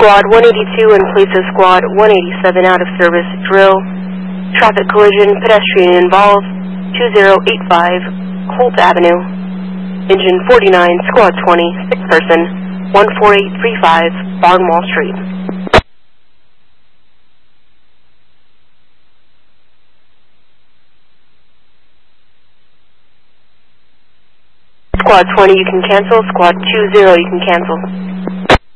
Squad 182 in place of Squad 187 out of service. Drill. Traffic collision, pedestrian involved, 2085 Holt Avenue. Engine 49, Squad 20, 6 person, 14835 Barnwall Street. Squad 20, you can cancel. Squad 20, you can cancel.